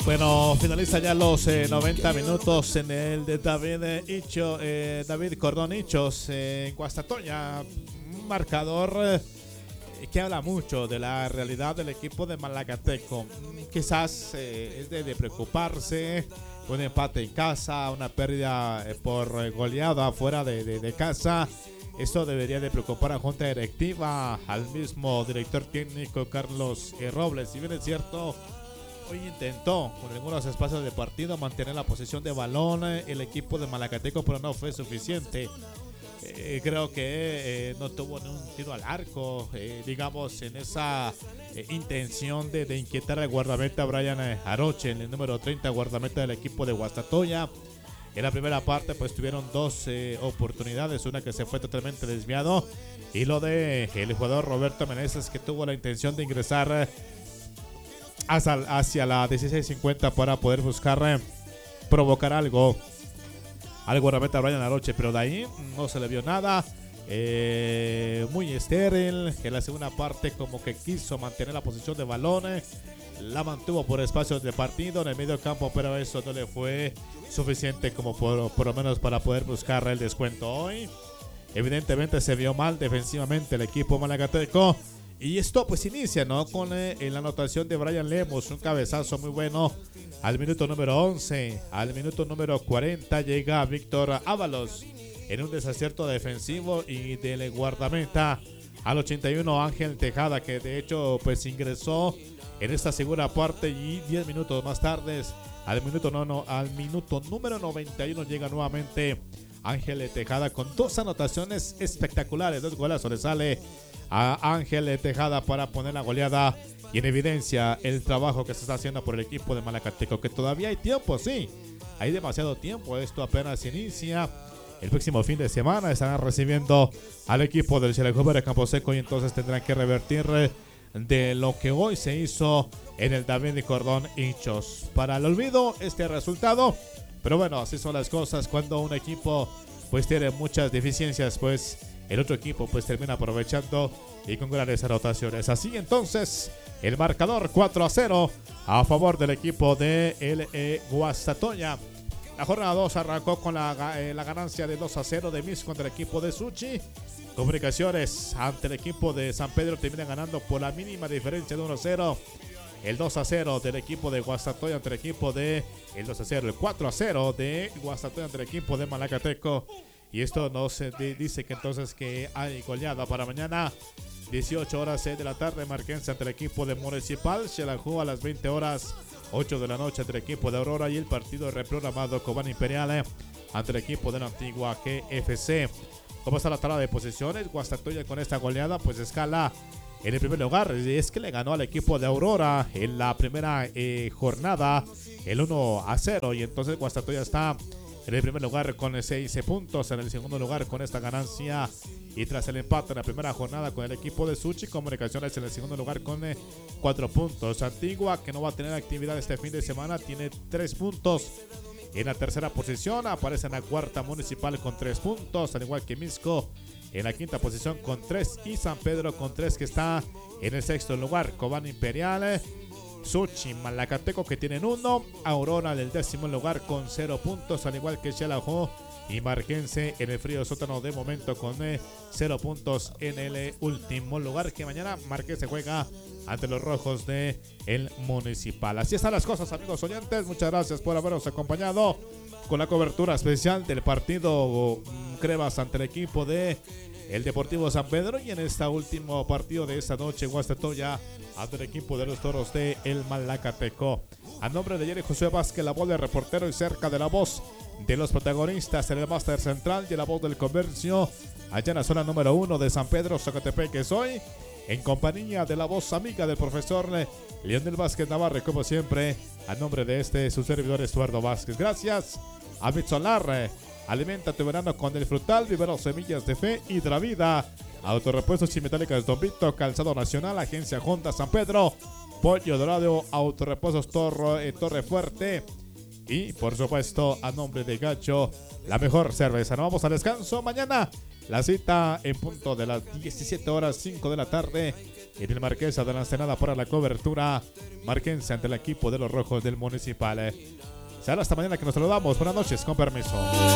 Bueno, finaliza ya los 90 minutos en el de David Cordón Hichos en Guastatoya. Un marcador que habla mucho de la realidad del equipo de Malacateco. Quizás es de preocuparse. Un empate en casa, una pérdida por goleada fuera de casa. Esto debería de preocupar a Junta Directiva, al mismo director técnico Carlos Robles. Si bien es cierto, hoy intentó con algunos espacios de partido mantener la posesión de balón el equipo de Malacateco, pero no fue suficiente. Creo que no tuvo ni un tiro al arco, digamos, en esa intención de inquietar al guardameta Brian Aroche, el número 30, guardameta del equipo de Guastatoya. En la primera parte pues tuvieron dos oportunidades, una que se fue totalmente desviado y lo de el jugador Roberto Meneses, que tuvo la intención de ingresar hacia la 16:50 para poder buscar provocar algo al guardameta Brian Aroche, pero de ahí no se le vio nada. Muy estéril. En la segunda parte como que quiso mantener la posición de balón, la mantuvo por espacios de partido en el medio campo, pero eso no le fue suficiente como por lo menos para poder buscar el descuento hoy. Evidentemente se vio mal defensivamente el equipo malacateco. Y esto pues inicia, ¿no? Con la anotación de Brian Lemos, un cabezazo muy bueno al minuto número 11. Al minuto número 40 llega Víctor Ábalos en un desacierto defensivo y del guardameta. Al 81 Ángel Tejada, que de hecho pues ingresó en esta segunda parte, y 10 minutos más tarde, al minuto número 91 llega nuevamente Ángel Tejada con dos anotaciones espectaculares, dos golazos. Le sale a Ángel Tejada para poner la goleada y en evidencia el trabajo que se está haciendo por el equipo de Malacateco, que todavía hay tiempo, sí, hay demasiado tiempo, esto apenas inicia. El próximo fin de semana estarán recibiendo al equipo del Xelajú de Camposeco y entonces tendrán que revertir de lo que hoy se hizo en el David Cordón Hichos. Para el olvido este resultado, pero bueno, así son las cosas cuando un equipo pues tiene muchas deficiencias, pues el otro equipo pues termina aprovechando y con grandes anotaciones. Así entonces el marcador 4-0 a favor del equipo de Guastatoya. La jornada 2 arrancó con la ganancia de 2-0 de Mis contra el equipo de Suchi. Comunicaciones ante el equipo de San Pedro termina ganando por la mínima diferencia de 1-0. El 2-0 del equipo de Guastatoya ante el equipo de el 2-0, el 4-0 de Guastatoya ante el equipo de Malacateco. Y esto nos dice que entonces que hay goleada para mañana. 18 horas de la tarde, Marquense ante el equipo de Municipal. Xelajú a las 20 horas, 8 de la noche ante el equipo de Aurora. Y el partido reprogramado Cobán Imperial ante el equipo de la antigua GFC. ¿Cómo está la tabla de posiciones? Guastatoya con esta goleada pues escala en el primer lugar. Y es que le ganó al equipo de Aurora en la primera jornada el 1-0. Y entonces Guastatoya está en el primer lugar con 6 puntos, en el segundo lugar con esta ganancia y tras el empate en la primera jornada con el equipo de Suchi. Comunicaciones en el segundo lugar con 4 puntos. Antigua, que no va a tener actividad este fin de semana, tiene 3 puntos. En la tercera posición aparece en la cuarta Municipal con 3 puntos, al igual que Misco en la quinta posición con 3 y San Pedro con 3, que está en el sexto lugar. Cobán Imperial, Suchi, Malacateco que tienen 1, Aurora del décimo lugar con 0 puntos, al igual que Xelajú y Marquense en el frío sótano de momento con 0 puntos en el último lugar, que mañana Marquense juega ante los rojos de el Municipal. Así están las cosas, amigos oyentes, muchas gracias por habernos acompañado con la cobertura especial del partido Crevas ante el equipo de el Deportivo San Pedro, y en este último partido de esta noche Guastatoya ante el equipo de los Toros de el Malacateco. A nombre de Jerry José Vázquez, la voz del reportero y cerca de la voz de los protagonistas en el máster central y la voz del comercio allá en la zona número 1 de San Pedro, Zacatepec, que soy en compañía de la voz amiga del profesor Leonel Vázquez Navarre, como siempre, a nombre de su servidor Estuardo Vázquez. Gracias a Mitsolar, alimenta tu verano con el frutal, vivero semillas de fe y de la vida. Autorepuestos y metálicas Don Vito, Calzado Nacional, Agencia Honda San Pedro, Pollo Dorado, Autorepuestos Torre Fuerte. Y por supuesto, a nombre de Gacho, la mejor cerveza. Nos vamos al descanso. Mañana La cita en punto de las 17 horas 5 de la tarde en el Marquesa de la Ensenada para la cobertura marquense ante el equipo de los Rojos del Municipal. Será hasta mañana que nos saludamos. Buenas noches, con permiso.